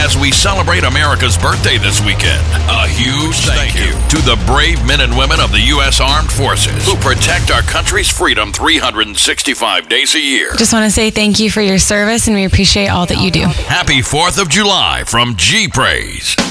as we celebrate America's birthday this weekend. A huge thank you to the brave men and women of the U.S. Armed Forces who protect our country's freedom 365 days a year. Just want to say thank you for your service, and we appreciate all that you do. Happy 4th of July from G-Praise.